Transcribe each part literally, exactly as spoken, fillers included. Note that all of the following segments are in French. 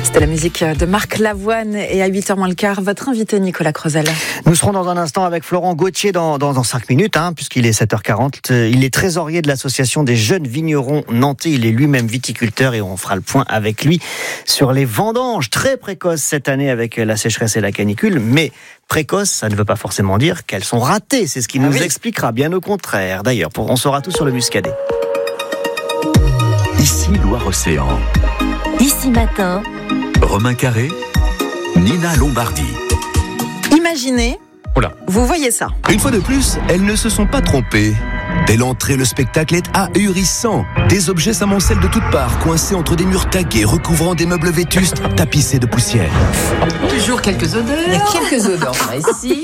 C'était la musique de Marc Lavoine et à huit heures moins le quart, votre invité Nicolas Creusel. Nous serons dans un instant avec Florent Gauthier dans, dans, dans cinq minutes, hein, puisqu'il est sept heures quarante. Il est trésorier de l'association des jeunes vignerons nantais. Il est lui-même viticulteur et on fera le point avec lui sur les vendanges très précoces cette année avec la sécheresse et la canicule. Mais précoces, ça ne veut pas forcément dire qu'elles sont ratées. C'est ce qu'il nous ah oui. expliquera, bien au contraire. D'ailleurs, on saura tout sur le muscadet. Ici Loire-Océan. Ici Matin. Romain Carré, Nina Lombardi. Imaginez, Oula. vous voyez ça. Une fois de plus, elles ne se sont pas trompées. Dès l'entrée, le spectacle est ahurissant. Des objets s'amoncellent de toutes parts, coincés entre des murs tagués, recouvrant des meubles vétustes, tapissés de poussière. Toujours quelques odeurs. Il y a quelques odeurs par ici.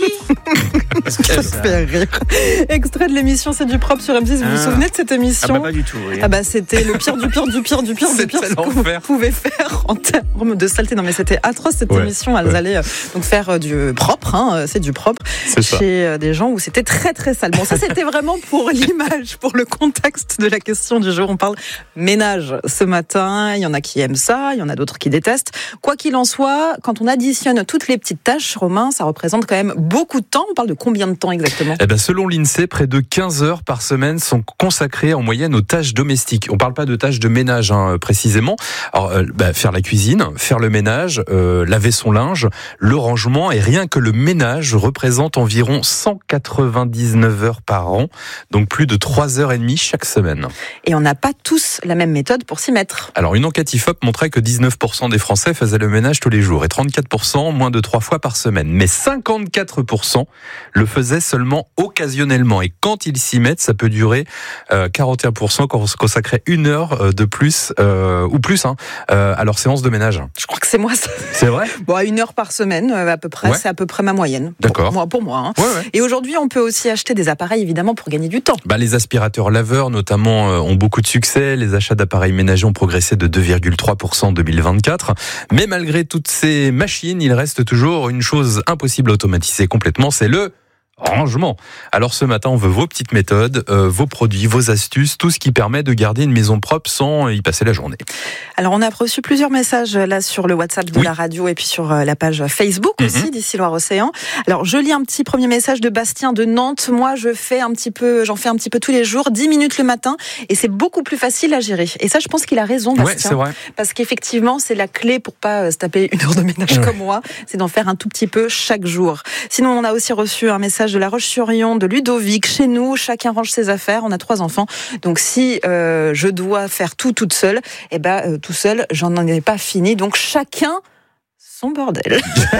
Ça fait rire. Extrait de l'émission C'est du propre sur M six. Vous ah. vous souvenez de cette émission? Ah bah pas du tout. Oui. Ah bah c'était le pire du pire du pire du pire du pire ce que vous pouvez faire en termes de saleté. Non mais c'était atroce cette ouais, émission. Elles ouais. allaient euh, donc faire euh, du propre. Hein, c'est du propre c'est chez euh, des gens où c'était très très sale. Bon ça c'était vraiment pour l'image, pour le contexte de la question du jour. On parle ménage ce matin. Il y en a qui aiment ça, il y en a d'autres qui détestent. Quoi qu'il en soit, quand on additionne toutes les petites tâches, Romain, ça représente quand même beaucoup de temps. On parle de combien de temps exactement? Eh ben, selon l'INSEE, près de quinze heures par semaine sont consacrées en moyenne aux tâches domestiques. On ne parle pas de tâches de ménage hein, précisément. Alors, euh, bah, faire la cuisine, faire le ménage, euh, laver son linge, le rangement, et rien que le ménage représente environ cent quatre-vingt-dix-neuf heures par an, donc plus de trois heures et demie chaque semaine. Et on n'a pas tous la même méthode pour s'y mettre. Alors, une enquête I F O P montrait que dix-neuf pour cent des Français faisaient le ménage tous les jours et trente-quatre pour cent moins de trois fois par semaine. Mais cinquante-quatre pour cent le faisaient seulement occasionnellement. Et quand ils s'y mettent, ça peut durer euh, quarante et un pour cent quand on se consacrait une heure de plus, euh, ou plus, hein, euh, à leur séance de ménage. Je crois que c'est moi ça. C'est vrai? Bon, à une heure par semaine, à peu près, ouais. c'est à peu près ma moyenne. D'accord. Pour moi. Pour moi hein. ouais, ouais. Et aujourd'hui, on peut aussi acheter des appareils, évidemment, pour gagner du temps. Bah, les aspirateurs laveurs, notamment, euh, ont beaucoup de succès. Les achats d'appareils ménagers ont progressé de deux virgule trois pour cent en deux mille vingt-quatre. Mais malgré toutes ces machines, il reste toujours une chose impossible à automatiser complètement, c'est le rangement. Alors ce matin, on veut vos petites méthodes, euh, vos produits, vos astuces, tout ce qui permet de garder une maison propre sans y passer la journée. Alors on a reçu plusieurs messages là sur le WhatsApp de oui. la radio et puis sur la page Facebook mm-hmm. aussi d'Ici Loire-Océan. Alors je lis un petit premier message de Bastien de Nantes. Moi je fais un petit peu, j'en fais un petit peu tous les jours, dix minutes le matin et c'est beaucoup plus facile à gérer. Et ça je pense qu'il a raison Bastien. Ouais, c'est vrai. Parce qu'effectivement c'est la clé pour pas se taper une heure de ménage ouais. comme moi, c'est d'en faire un tout petit peu chaque jour. Sinon on a aussi reçu un message de La Roche-sur-Yon, de Ludovic. Chez nous, chacun range ses affaires. On a trois enfants. Donc, si euh, je dois faire tout toute seule, eh ben, euh, tout seul, j'en ai pas fini. Donc, chacun son bordel.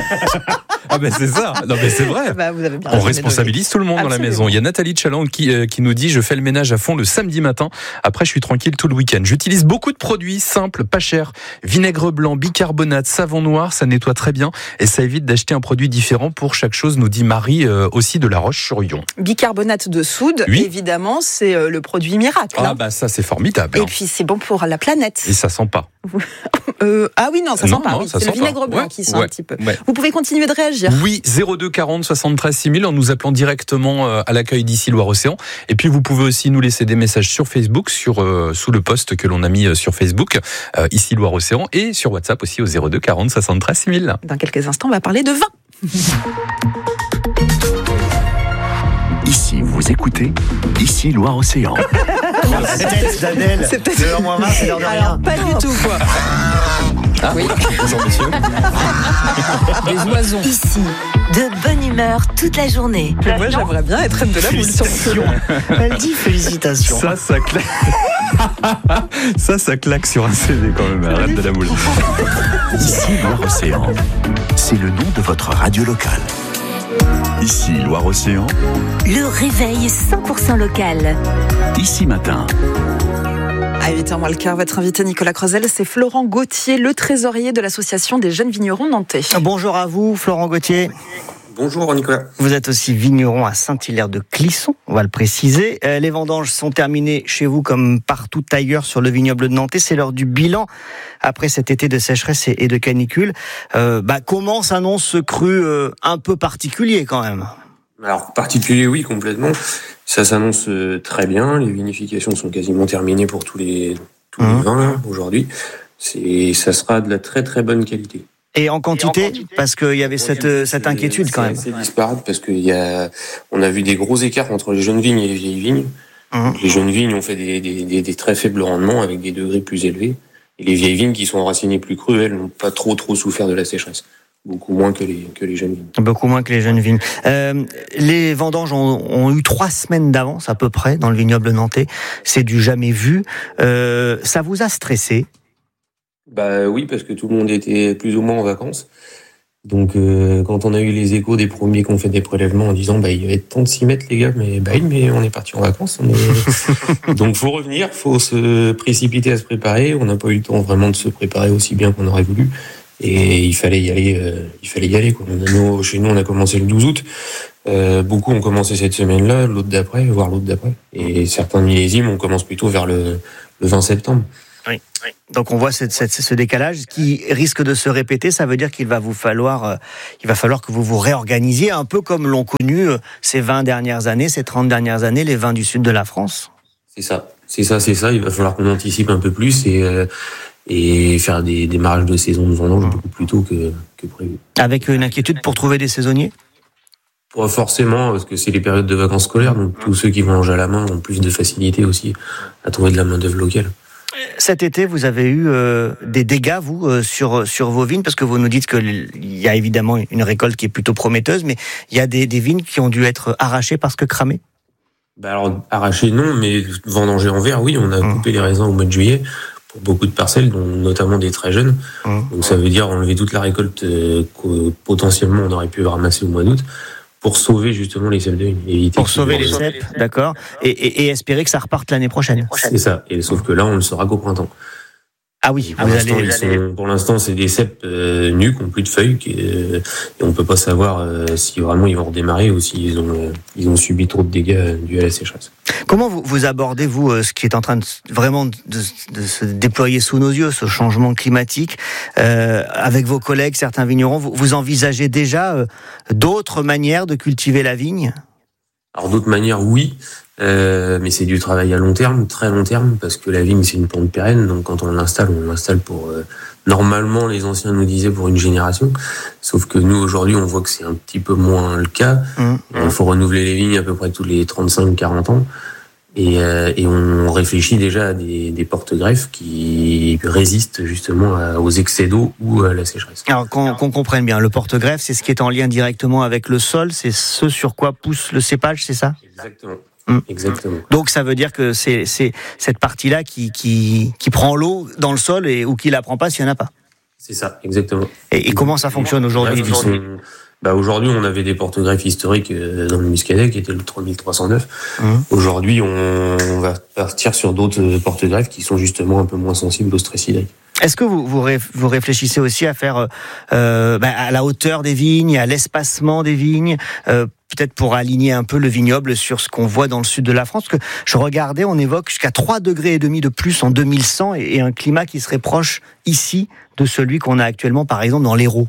Ah ben c'est ça. Non mais c'est vrai. Bah, vous avez bien on responsabilise tout le monde Absolument. Dans la maison. Il y a Nathalie de Chaland qui euh, qui nous dit je fais le ménage à fond le samedi matin. Après je suis tranquille tout le week-end. J'utilise beaucoup de produits simples, pas chers. Vinaigre blanc, bicarbonate, savon noir, ça nettoie très bien et ça évite d'acheter un produit différent pour chaque chose. Nous dit Marie euh, aussi de La Roche-sur-Yon. Bicarbonate de soude, oui. évidemment, c'est euh, le produit miracle. Ah hein. bah ça c'est formidable. Et hein. puis c'est bon pour la planète. Et ça sent pas. euh, ah oui non ça non, sent pas. Non, oui. ça c'est sent le vinaigre pas. blanc ouais. qui sent ouais. un petit peu. Ouais. Vous pouvez continuer de réagir. Oui, zéro deux quarante soixante-treize six mille en nous appelant directement à l'accueil d'Ici Loire-Océan. Et puis vous pouvez aussi nous laisser des messages sur Facebook, sur euh, sous le post que l'on a mis sur Facebook, euh, Ici Loire-Océan, et sur WhatsApp aussi au zéro deux quarante soixante-treize six mille. Dans quelques instants, on va parler de vin. Ici, vous écoutez Ici Loire-Océan. La tête d'Adèle, C'était deux heures moins vingt, c'est l'heure de rien. Alors, pas du tout, quoi. Ah, oui. Bonjour, monsieur. Des oiseaux. Ici, de bonne humeur toute la journée. Mais moi, j'aimerais bien être reine de la boule sur le Elle dit félicitations. Ça, ça claque. Ça, ça claque sur un C D quand même, la reine de la boule. Ici Loire-Océan, c'est le nom de votre radio locale. Ici Loire-Océan, le réveil cent pour cent local. Ici Matin. À huit heures moins le quart, votre invité Nicolas Creusel, c'est Florent Gauthier, le trésorier de l'association des jeunes vignerons nantais. Bonjour à vous, Florent Gauthier. Bonjour Nicolas. Vous êtes aussi vigneron à Saint-Hilaire-de-Clisson, on va le préciser. Euh, les vendanges sont terminées chez vous comme partout ailleurs sur le vignoble de Nantais. C'est l'heure du bilan après cet été de sécheresse et de canicule. Euh, bah, comment s'annonce ce cru euh, un peu particulier quand même ? Alors particulier, oui, complètement. Ça s'annonce très bien. Les vinifications sont quasiment terminées pour tous les tous les mmh. vins là, aujourd'hui. c'est, ça sera de la très très bonne qualité. Et en quantité, Et en quantité parce qu'il y avait cette, cette inquiétude quand même. C'est disparate parce qu'il y a, on a vu des gros écarts entre les jeunes vignes et les vieilles vignes. Mmh. Les jeunes vignes ont fait des, des, des, des très faibles rendements avec des degrés plus élevés. Et les vieilles vignes qui sont enracinées plus crues, elles n'ont pas trop trop souffert de la sécheresse. Beaucoup moins que les, que les jeunes vignes. Beaucoup moins que les jeunes vignes. Euh, les vendanges ont, ont eu trois semaines d'avance à peu près dans le vignoble nantais. C'est du jamais vu. Euh, ça vous a stressé ? Bah oui, parce que tout le monde était plus ou moins en vacances. Donc euh, quand on a eu les échos des premiers qui ont fait des prélèvements en disant bah il va être temps de s'y mettre les gars, mais bah mais on est parti en vacances. On est... Donc faut revenir, faut se précipiter à se préparer. On n'a pas eu le temps vraiment de se préparer aussi bien qu'on aurait voulu. Et il fallait y aller, euh, il fallait y aller, quoi. Nous, chez nous, on a commencé le douze août. Euh, beaucoup ont commencé cette semaine-là, l'autre d'après, voire l'autre d'après. Et certains millésimes, on commence plutôt vers le, le vingt septembre. Oui, oui. Donc on voit cette, cette, ce décalage qui risque de se répéter. Ça veut dire qu'il va vous falloir, euh, il va falloir que vous vous réorganisiez, un peu comme l'ont connu euh, ces vingt dernières années, ces trente dernières années, les vins du sud de la France. C'est ça, c'est ça, c'est ça. Il va falloir qu'on anticipe un peu plus et euh, et faire des démarrages de saison de vendange beaucoup plus tôt que, que prévu. Avec une inquiétude pour trouver des saisonniers ? Pas forcément, parce que c'est les périodes de vacances scolaires, donc tous ceux qui vendange à la main ont plus de facilité aussi à trouver de la main-d'œuvre locale. Cet été, vous avez eu euh, des dégâts, vous, euh, sur, sur vos vignes, parce que vous nous dites qu'il y a évidemment une récolte qui est plutôt prometteuse, mais il y a des, des vignes qui ont dû être arrachées parce que cramées ? Bah alors, arrachées non, mais vendangées en verre, oui, on a mmh. coupé les raisins au mois de juillet. Beaucoup de parcelles, dont notamment des très jeunes. Mmh. Donc ça veut dire enlever toute la récolte euh, que potentiellement on aurait pu ramasser au mois d'août pour sauver justement les cèpes de vigne. Pour sauver les cèpes, d'accord. Et, et, et espérer que ça reparte l'année prochaine. C'est ça. Et sauf que là, on ne le saura qu'au printemps. Ah oui, pour, l'instant, allez, sont, allez... pour l'instant, c'est des cèpes euh, nus, qui n'ont plus de feuilles, qui, euh, et on ne peut pas savoir euh, si vraiment ils vont redémarrer ou s'ils ont, euh, ils ont subi trop de dégâts euh, dus à la sécheresse. Comment vous, vous abordez, vous, euh, ce qui est en train de vraiment de, de se déployer sous nos yeux, ce changement climatique, euh, avec vos collègues, certains vignerons, vous, vous envisagez déjà euh, d'autres manières de cultiver la vigne ? Alors d'autres manières, oui. Euh, mais c'est du travail à long terme, très long terme, parce que la vigne c'est une plante pérenne, donc quand on l'installe, on l'installe pour euh, normalement les anciens nous disaient pour une génération, sauf que nous aujourd'hui on voit que c'est un petit peu moins le cas. Mmh. Il faut renouveler les vignes à peu près tous les trente-cinq à quarante ans, et, euh, et on réfléchit déjà à des, des porte-greffes qui résistent justement à, aux excès d'eau ou à la sécheresse. Alors qu'on, qu'on comprenne bien, le porte-greffe c'est ce qui est en lien directement avec le sol, c'est ce sur quoi pousse le cépage, c'est ça ? Exactement. Mmh. Exactement. Donc ça veut dire que c'est, c'est cette partie-là qui, qui, qui prend l'eau dans le sol et, ou qui la prend pas s'il n'y en a pas. C'est ça, exactement. Et, et comment ça fonctionne aujourd'hui, Bref, sont, bah Aujourd'hui, on avait des porte-greffes historiques dans le Muscadet qui était le trois mille trois cent neuf. Mmh. Aujourd'hui, on, on va partir sur d'autres porte-greffes qui sont justement un peu moins sensibles au stress hydrique. Est-ce que vous, vous, vous réfléchissez aussi à faire euh, bah, à la hauteur des vignes, à l'espacement des vignes, euh, peut-être pour aligner un peu le vignoble sur ce qu'on voit dans le sud de la France? Parce que je regardais, on évoque jusqu'à trois degrés et demi de plus en deux mille cent et, et un climat qui serait proche ici de celui qu'on a actuellement, par exemple, dans l'Hérault.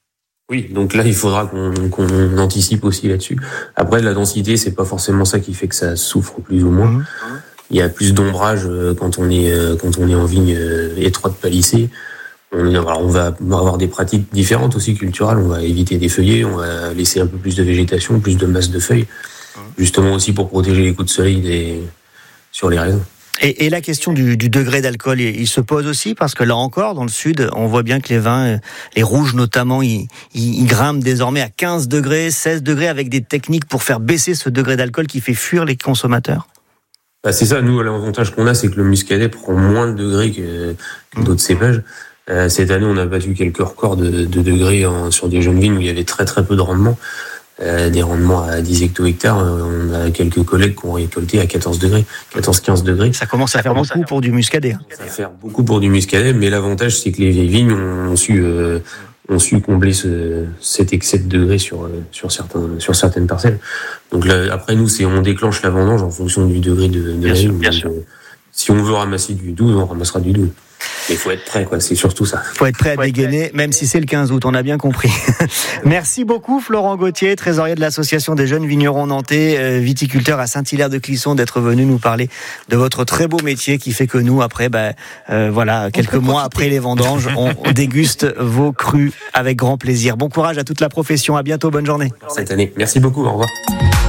Oui, donc là, il faudra qu'on, qu'on anticipe aussi là-dessus. Après, la densité, c'est pas forcément ça qui fait que ça souffre plus ou moins. Mmh. Il y a plus d'ombrage quand on est quand on est en vigne étroite palissée. On, alors on va avoir des pratiques différentes aussi culturelles. On va éviter des feuillets, on va laisser un peu plus de végétation, plus de masse de feuilles, justement aussi pour protéger les coups de soleil des, sur les raisins. Et, et la question du, du degré d'alcool, il, il se pose aussi parce que là encore, dans le sud, on voit bien que les vins, les rouges notamment, ils, ils, ils grimpent désormais à quinze degrés, seize degrés, avec des techniques pour faire baisser ce degré d'alcool qui fait fuir les consommateurs. Bah c'est ça, nous, l'avantage qu'on a, c'est que le muscadet prend moins de degrés que, que d'autres cépages. Euh, cette année, on a battu quelques records de, de degrés en, sur des jeunes vignes où il y avait très très peu de rendement. Euh, des rendements à dix hecto-hectares. On a quelques collègues qui ont récolté à quatorze degrés, quatorze à quinze degrés. Ça commence à faire beaucoup faire pour du muscadet. Ça va faire beaucoup pour du muscadet, mais l'avantage, c'est que les vieilles vignes ont su, euh, ont su combler ce, cet excès de degrés sur, sur, certains, sur certaines parcelles. Donc là, après, nous, c'est, on déclenche la vendange en fonction du degré de, de la vigne. Donc, euh, si on veut ramasser du douze, on ramassera du douze. il faut être prêt, quoi. C'est surtout ça. Il faut être prêt à dégainer, même si c'est le quinze août, on a bien compris. Merci beaucoup Florent Gauthier, trésorier de l'association des jeunes vignerons nantais, euh, viticulteur à Saint-Hilaire-de-Clisson, d'être venu nous parler de votre très beau métier qui fait que nous, après, bah, euh, voilà, quelques mois après les vendanges, on, on déguste vos crus avec grand plaisir. Bon courage à toute la profession, à bientôt, bonne journée. Cette année, merci beaucoup, au revoir.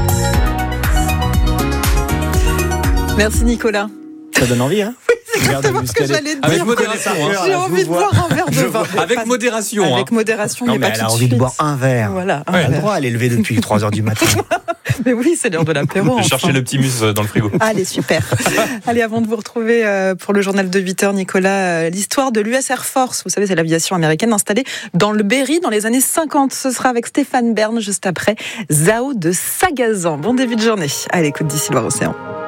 Merci Nicolas. Ça donne envie, hein? C'est exactement ce que j'allais te dire. Avec modération. Hein. J'ai envie de boire un verre de vin. Avec modération. Avec modération, non, mais, mais pas elle tout a de envie suite. de boire un verre. Voilà. Elle a le droit, elle est levée depuis trois heures du matin. Mais oui, c'est l'heure de l'apéro. Je cherchais le petit mus dans le frigo. Allez, super. Allez, avant de vous retrouver pour le journal de huit heures, Nicolas, l'histoire de l'U S Air Force. Vous savez, c'est l'aviation américaine installée dans le Berry dans les années cinquante. Ce sera avec Stéphane Bern juste après Zao de Sagazan. Bon début de journée. À l'écoute d'ici Loire Océan.